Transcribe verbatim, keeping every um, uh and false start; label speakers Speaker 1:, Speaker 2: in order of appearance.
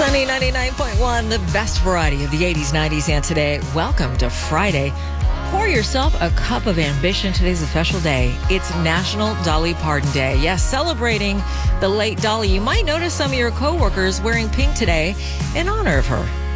Speaker 1: Sunny ninety-nine point one, the best variety of the eighties, nineties, and today. Welcome to Friday. Pour yourself a cup of ambition. Today's a special day. It's National Dolly Parton Day. Yes, celebrating the late Dolly. You might notice some of your coworkers wearing pink today in honor of her.